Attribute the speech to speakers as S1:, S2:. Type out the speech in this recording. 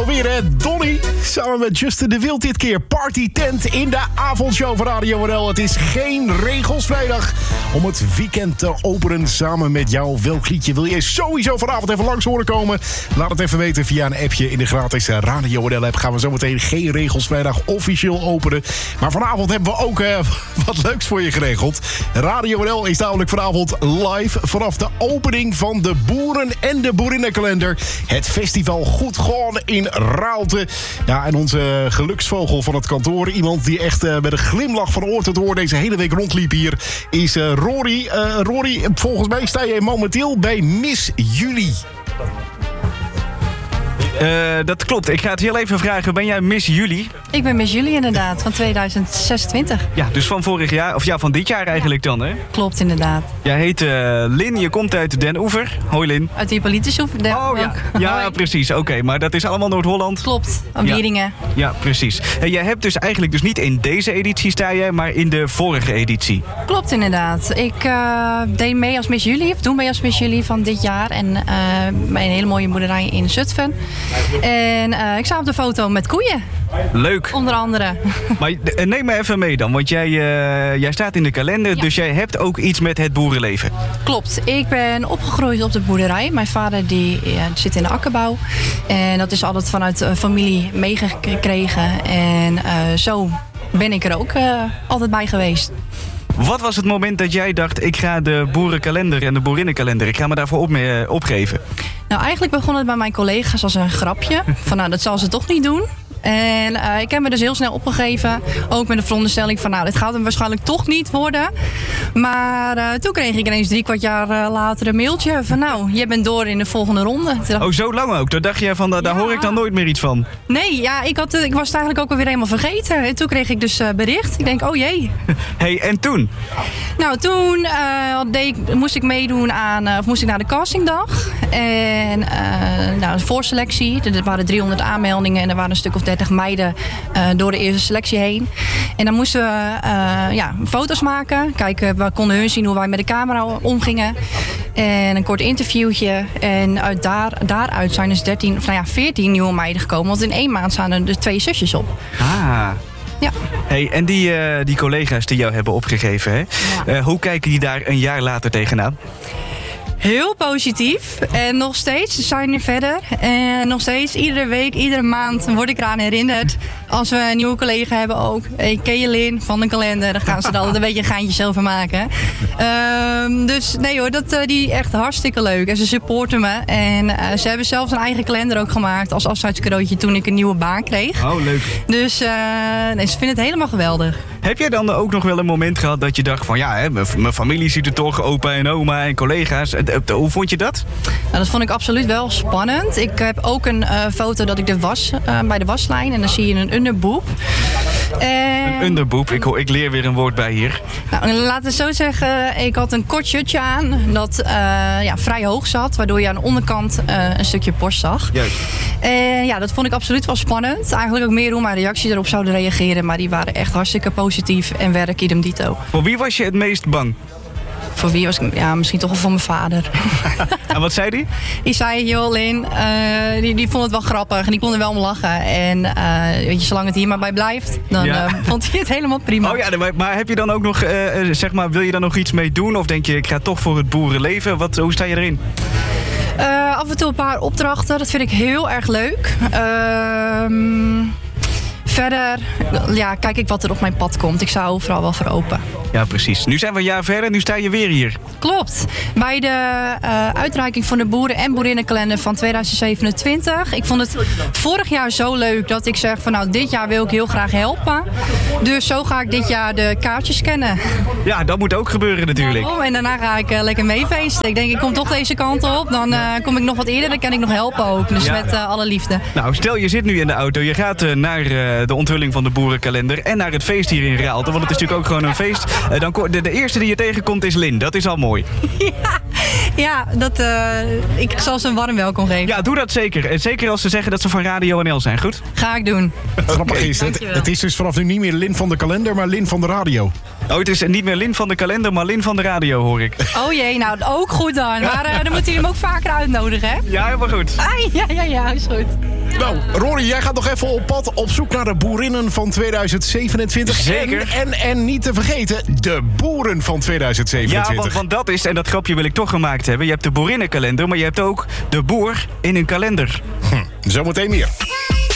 S1: alweer, hè? Donnie, samen met Justin de Wild dit keer. Party Tent in de avondshow van Radio NL. Het is geen regels vrijdag om het weekend te openen samen met jou. Welk liedje wil je sowieso vanavond even langs horen komen? Laat het even weten via een appje in de gratis Radio NL app. Gaan we zometeen geen regels vrijdag officieel openen. Maar vanavond hebben we ook wat leuks voor je geregeld. Radio NL is namelijk vanavond live vanaf de opening van de Boeren- en de Boerinnenkalender. Het festival Goed Gewoon in Raalte. Ja, en onze geluksvogel van het kantoor, iemand die echt met een glimlach van oor tot oor deze hele week rondliep hier, is Rory. Rory, volgens mij sta je momenteel bij Miss Julie.
S2: Dat klopt. Ik ga het heel even vragen. Ben jij Miss Julie?
S3: Ik ben Miss Julie inderdaad, van 2026.
S2: Ja, dus van vorig jaar, of ja, van dit jaar eigenlijk dan, hè?
S3: Klopt inderdaad.
S2: Jij heet Lin, je komt uit Den Oever. Hoi Lin.
S3: Uit de Hippolytushoeve.
S2: Oh ja, ja precies. Oké, maar dat is allemaal Noord-Holland?
S3: Klopt, aan Wieringen.
S2: Ja, precies. En jij hebt dus eigenlijk dus niet in deze editie sta jij, maar in de vorige editie.
S3: Klopt inderdaad. Ik deed mee als Miss Julie, of doe mee als Miss Julie van dit jaar. En bij een hele mooie boerderij in Zutphen. En ik sta op de foto met koeien.
S2: Leuk.
S3: Onder andere.
S2: Maar neem me even mee dan, want jij staat in de kalender, dus jij hebt ook iets met het boerenleven.
S3: Klopt. Ik ben opgegroeid op de boerderij. Mijn vader die zit in de akkerbouw. En dat is altijd vanuit familie meegekregen. En zo ben ik er ook altijd bij geweest.
S2: Wat was het moment dat jij dacht, ik ga de boerenkalender en de boerinnenkalender, ik ga me daarvoor opgeven?
S3: Nou, eigenlijk begon het bij mijn collega's als een grapje. Van nou, dat zal ze toch niet doen. En ik heb me dus heel snel opgegeven. Ook met de veronderstelling van nou, dit gaat hem waarschijnlijk toch niet worden. Maar toen kreeg ik ineens 3/4 jaar later een mailtje van nou, je bent door in de volgende ronde.
S2: Oh, zo lang ook? Toen dacht je van, daar hoor ik dan nooit meer iets van?
S3: Nee, ja, ik was het eigenlijk ook alweer helemaal vergeten. En toen kreeg ik dus bericht. Ik denk, oh jee.
S2: Hey, en toen?
S3: Nou, toen moest ik meedoen moest ik naar de castingdag. En nou, de voorselectie. Er waren 300 aanmeldingen en er waren een stuk of 30 meiden door de eerste selectie heen. En dan moesten we foto's maken. Kijken, we konden hun zien hoe wij met de camera omgingen. En een kort interviewtje. En daaruit zijn dus 14 nieuwe meiden gekomen. Want in 1 maand staan er 2 zusjes op.
S2: Ah.
S3: Ja.
S2: Hey, en die collega's die jou hebben opgegeven, hè? Ja. Hoe kijken die daar een jaar later tegenaan?
S3: Heel positief. En nog steeds, ze zijn er verder. En nog steeds, iedere week, iedere maand word ik eraan herinnerd. Als we een nieuwe collega hebben ook. Hey, ken je Lin van de kalender? Dan gaan ze er altijd een beetje geintjes over maken. Dus nee hoor, die echt hartstikke leuk. En ze supporten me. En ze hebben zelfs een eigen kalender ook gemaakt als afscheidscadeautje toen ik een nieuwe baan kreeg.
S2: Oh, leuk.
S3: Dus ze vinden het helemaal geweldig.
S2: Heb jij dan ook nog wel een moment gehad dat je dacht van ja, hè, mijn familie ziet er toch, opa en oma en collega's. Hoe vond je dat?
S3: Nou, dat vond ik absoluut wel spannend. Ik heb ook een foto dat ik bij de waslijn en dan zie je een underboob.
S2: Een underboob, ik leer weer een woord bij hier.
S3: Nou, laten we zo zeggen, ik had een kort shirtje aan dat vrij hoog zat, waardoor je aan de onderkant een stukje borst zag.
S2: Juist.
S3: En ja, dat vond ik absoluut wel spannend. Eigenlijk ook meer hoe mijn reacties erop zouden reageren, maar die waren echt hartstikke positief en werk idem dito.
S2: Voor wie was je het meest bang?
S3: Voor wie was ik? Ja, misschien toch wel voor mijn vader.
S2: En wat zei die?
S3: Die zei, joh Lin, die vond het wel grappig en die kon er wel om lachen. En weet je, zolang het hier maar bij blijft, dan vond hij het helemaal prima.
S2: Oh ja, maar heb je dan ook nog, wil je daar nog iets mee doen? Of denk je, ik ga toch voor het boerenleven? Hoe sta je erin?
S3: Af en toe een paar opdrachten, dat vind ik heel erg leuk. Verder kijk ik wat er op mijn pad komt. Ik sta overal wel voor open.
S2: Ja, precies. Nu zijn we een jaar verder, nu sta je weer hier.
S3: Klopt. Bij de uitreiking van de Boeren- en Boerinnenkalender van 2027. Ik vond het vorig jaar zo leuk dat ik zeg van nou, dit jaar wil ik heel graag helpen. Dus zo ga ik dit jaar de kaartjes scannen.
S2: Ja, dat moet ook gebeuren natuurlijk.
S3: Ja, en daarna ga ik lekker meefeesten. Ik denk, ik kom toch deze kant op. Dan kom ik nog wat eerder, dan kan ik nog helpen ook. Dus met alle liefde.
S2: Nou, stel je zit nu in de auto. Je gaat naar de onthulling van de Boerenkalender en naar het feest hier in Raalte. Want het is natuurlijk ook gewoon een feest. De eerste die je tegenkomt is Lin. Dat is al mooi.
S3: Ja, ik zal ze een warm welkom geven.
S2: Ja, doe dat zeker. En zeker als ze zeggen dat ze van Radio NL zijn, goed?
S3: Ga ik doen.
S1: Grappig is, het is dus vanaf nu niet meer Lin van de kalender, maar Lin van de radio.
S2: Oh, het is niet meer Lin van de kalender, maar Lin van de radio, hoor ik.
S3: Oh jee, nou ook goed dan. Maar dan moet je hem ook vaker uitnodigen, hè?
S2: Ja, helemaal goed.
S3: Ja, is goed.
S1: Nou, Rory, jij gaat nog even op pad op zoek naar de boerinnen van 2027.
S2: Zeker.
S1: En niet te vergeten, de boeren van 2027.
S2: Ja, want dat is, en dat grapje wil ik toch gemaakt hebben. Je hebt de boerinnenkalender, maar je hebt ook de boer in een kalender.
S1: Zometeen meer.